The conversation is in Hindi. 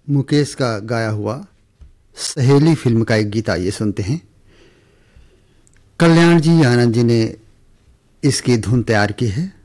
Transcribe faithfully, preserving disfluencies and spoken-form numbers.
मुकेश का गाया हुआ सहेली फिल्म का एक गीत आइए सुनते हैं। कल्याण जी आनंद जी ने इसकी धुन तैयार की है